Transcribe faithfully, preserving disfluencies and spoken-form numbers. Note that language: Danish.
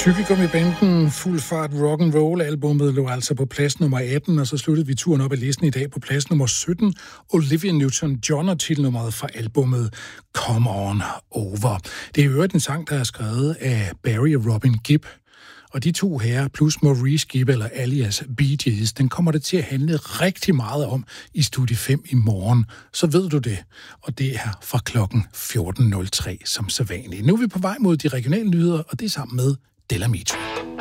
Tyggegummi-banden Fuld Fart Rock'n'Roll-albummet lå altså på plads nummer atten, og så sluttede vi turen op ad listen i dag på plads nummer sytten. Olivia Newton-John og titelnummeret fra albummet Come On Over. Det er i øvrigt en sang, der er skrevet af Barry og Robin Gibb. Og de to herrer plus Maurice Gibb, eller alias Bee Gees, den kommer det til at handle rigtig meget om i Studie fem i morgen. Så ved du det. Og det er fra klokken fjorten nul tre som sædvanligt. Nu er vi på vej mod de regionale nyheder, og det er sammen med Della Mito.